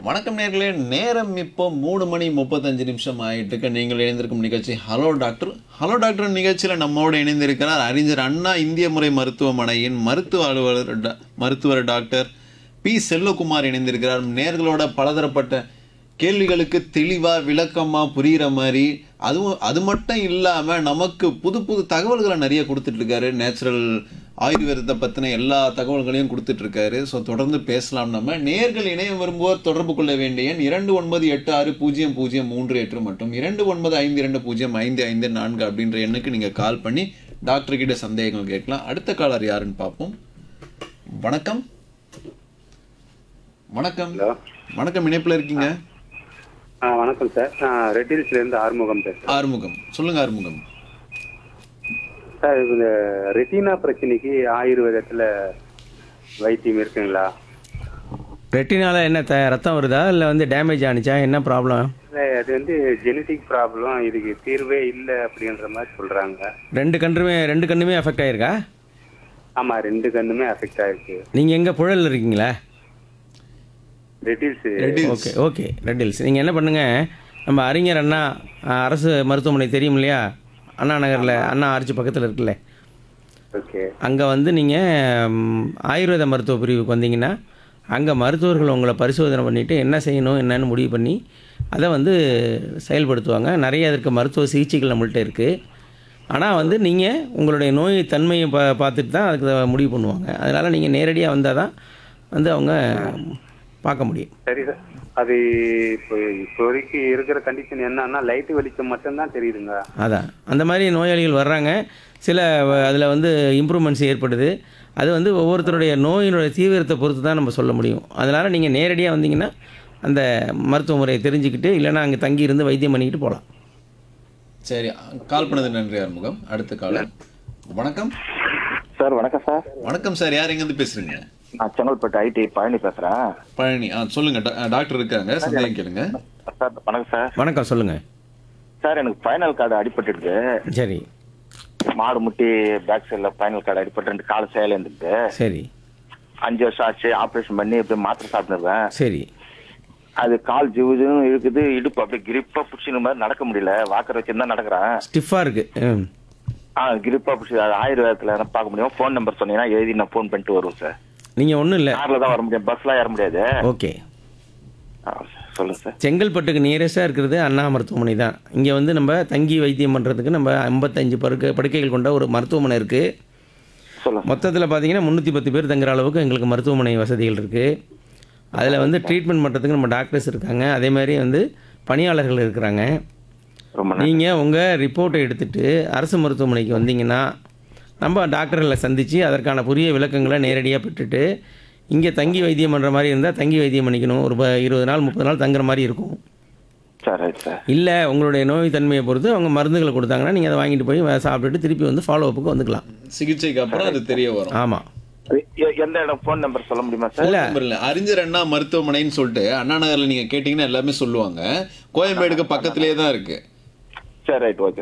வணக்கம் நேர்களே, நேரம் இப்போ 3:35 ஆயிட்டுக்கு. நீங்கள் இணைந்திருக்கும் நிகழ்ச்சி ஹலோ டாக்டர். ஹலோ டாக்டர் நிகழ்ச்சியில் நம்மோடு இணைந்திருக்கிறார் அறிஞர் அண்ணா இந்திய முறை மருத்துவமனையின் மருத்துவர் டாக்டர் பி செல்வகுமார் இணைந்திருக்கிறார். நேர்களோட பலதரப்பட்ட கேள்விகளுக்கு தெளிவாக விளக்கமாக புரிகிற மாதிரி, அது மட்டும் இல்லாமல் நமக்கு புது புது தகவல்களை நிறைய கொடுத்துட்ருக்காரு. நேச்சுரல் ஆயுர்வேதத்தை பற்றின எல்லா தகவல்களையும் கொடுத்துட்ருக்காரு. ஸோ தொடர்ந்து பேசலாம். நம்ம நேர்கள் இணைய விரும்புவோர் தொடர்பு கொள்ள வேண்டிய எண் 29860038 மற்றும் 2952055554 அப்படின்ற எண்ணுக்கு நீங்கள் கால் பண்ணி டாக்டர்கிட்ட சந்தேகங்கள் கேட்கலாம். அடுத்த காலர் யாருன்னு பார்ப்போம். வணக்கம். வணக்கம். வணக்கம், இணைப்பில் இருக்கீங்க. வணக்கம் சார், நான் ரெட்டில்ஸ்லேருந்து ஆறுமுகம் பேசுகிறேன். ஆறுமுகம், சொல்லுங்க ஆறுமுகம். சார், இந்த ரெட்டினா பிரச்சனைக்கு ஆயுர்வேதத்தில் வைத்தியம் இருக்குங்களா? ரெட்டினால என்ன ரத்தம் வருதா இல்லை வந்து டேமேஜ் ஆனிச்சா, என்ன ப்ராப்ளம்? இல்லை, அது வந்து ஜெனட்டிக் ப்ராப்ளம், இதுக்கு தீர்வே இல்லை அப்படின்ற மாதிரி சொல்கிறாங்க. ரெண்டு கண்ணுமே அஃபெக்ட் ஆயிருக்கா? ஆமாம், ரெண்டு கண்ணுமே அஃபெக்ட் ஆயிருக்கு. நீங்கள் எங்கே புழலில் இருக்கீங்களா? ரெட்டில்ஸ். Okay okay, ரெட்டில்ஸ். நீங்கள் என்ன பண்ணுங்கள், நம்ம அறிஞர் அண்ணா அரசு மருத்துவமனை தெரியும் இல்லையா, அண்ணா நகரில், அண்ணா ஆர்ச்சி பக்கத்தில் இருக்குல்ல, ஓகே, அங்கே வந்து நீங்கள் ஆயுர்வேத மருத்துவ பிரிவுக்கு வந்தீங்கன்னா அங்கே மருத்துவர்கள் உங்களை பரிசோதனை பண்ணிவிட்டு என்ன செய்யணும் என்னன்னு முடிவு பண்ணி அதை வந்து செயல்படுத்துவாங்க. நிறைய அதற்கு மருத்துவ சிகிச்சைகள் நம்மள்கிட்ட இருக்குது. ஆனால் வந்து நீங்கள் உங்களுடைய நோய் தன்மையை பார்த்துட்டு தான் அதுக்கு முடிவு பண்ணுவாங்க. அதனால் நீங்கள் நேரடியாக வந்தால் தான் வந்து அவங்க பார்க்க முடியும். சரி சார், அது இப்போதைக்கு இருக்கிற கண்டிஷன் என்னன்னா லைட்டு வெளிச்சம் மட்டும்தான் தெரியுதுங்க. அதான் அந்த மாதிரி நோயாளிகள் வர்றாங்க. சில அதில் வந்து இம்ப்ரூவ்மெண்ட்ஸ் ஏற்படுது. அது வந்து ஒவ்வொருத்தருடைய நோயினுடைய தீவிரத்தை பொறுத்து தான் நம்ம சொல்ல முடியும். அதனால் நீங்கள் நேரடியாக வந்தீங்கன்னா அந்த மருத்துவ முறையை தெரிஞ்சுக்கிட்டு, இல்லைன்னா அங்கே தங்கி இருந்து வைத்தியம் பண்ணிக்கிட்டு போகலாம். சரி, கால் பண்ணது நன்றி ஆறுமுகம். அடுத்த காலர். வணக்கம் சார். வணக்கம் சார். வணக்கம் சார், யார் எங்கேருந்து பேசுறீங்க? நான் செங்கல்பட்டு ஐடி பழனி பேசுறேன். பழனி, சொல்லுங்க. டாக்டர் இருக்காங்க, சந்தேகம் கேளுங்க. சார் வணக்கம் சார். வணக்கம், சொல்லுங்கள் சார், எனக்கு ஃபைனல் கார்டு அடிபட்டுருக்கு. சரி. மாடு முட்டி பேக் சைடில் ஃபைனல் கார்டு அடிபட்டு கால சேலை இருந்துருக்கு. சரி. 5 வருஷம் ஆச்சு. ஆப்ரேஷன் பண்ணி இப்படி மாத்திரை சாப்பிட்டுருவேன். சரி. அது கால் ஜிவுஜுன்னு இழுக்குது, இடுப்பு அப்படியே கிரிப்பா பிடிச்சின மாதிரி நடக்க முடியல. வாக்கர் வச்சுருந்தா நடக்கிறேன். ஸ்டிஃபாக இருக்குது. கிரிப்பா பிடிச்சி ஆயுர்வேதத்தில் பார்க்க முடியும். ஃபோன் நம்பர் சொன்னீங்கன்னா எழுதி நான் ஃபோன் பண்ணிட்டு வருவேன் சார். நீங்கள் ஒன்றும் இல்லை, காரில் தான் வர முடியும், பஸ்லாம் ஏற முடியாது. ஓகே. சொல்லுங்கள் சார். செங்கல்பட்டுக்கு நியரஸ்டாக இருக்கிறது அண்ணா மருத்துவமனை தான். இங்கே வந்து நம்ம தங்கி வைத்தியம் பண்ணுறதுக்கு நம்ம 55 படுக்கைகள் கொண்ட ஒரு மருத்துவமனை இருக்குது. சொல்லுங்கள். மொத்தத்தில் பார்த்தீங்கன்னா 310 பேர் தங்குற அளவுக்கு எங்களுக்கு மருத்துவமனை வசதிகள் இருக்குது. அதில் வந்து ட்ரீட்மெண்ட் பண்ணுறதுக்கு நம்ம டாக்டர்ஸ் இருக்காங்க. அதே மாதிரி வந்து பணியாளர்கள் இருக்கிறாங்க. நீங்கள் உங்கள் ரிப்போர்ட்டை எடுத்துகிட்டு அரசு மருத்துவமனைக்கு வந்தீங்கன்னா நம்ம டாக்டர்களை சந்தித்து அதற்கான புதிய விளக்கங்களை நேரடியாக பெற்றுட்டு, இங்கே தங்கி வைத்தியம் பண்ணுற மாதிரி இருந்தால் தங்கி வைத்தியம் பண்ணிக்கணும். ஒரு 20 நாள் 30 நாள் தங்குற மாதிரி இருக்கும். இல்லை உங்களுடைய நோய் தன்மையை பொறுத்து அவங்க மருந்துகளை கொடுத்தாங்கன்னா நீங்கள் அதை வாங்கிட்டு போய் சாப்பிட்டுட்டு திருப்பி வந்து ஃபாலோ அப்புக்கு வந்துக்கலாம். சிகிச்சைக்கு அப்புறம் அது தெரிய வரும். ஆமாம். எந்த இடம் ஃபோன் நம்பர் சொல்ல முடியுமா சார்? இல்லை, அறிஞர் அண்ணா மருத்துவமனைன்னு சொல்லிட்டு அண்ணா நகரில் நீங்கள் கேட்டிங்கன்னா எல்லாமே சொல்லுவாங்க. கோயம்பேடுக்கு பக்கத்துலேயே தான் இருக்குது. சரி, ரைட், ஓகே.